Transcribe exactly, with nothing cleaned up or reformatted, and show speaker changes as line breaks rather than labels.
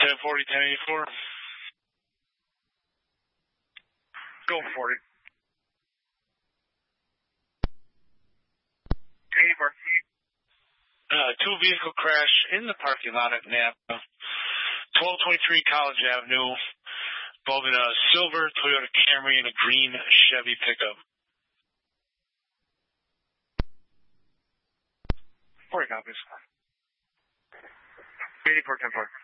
ten forty, ten eighty-four.
Go forty. eighty-four.
Uh, two vehicle crash in the parking lot at Napa. twelve twenty-three College Avenue, involving a silver Toyota Camry and a green Chevy pickup.
forty copies. eighty-four, ten four.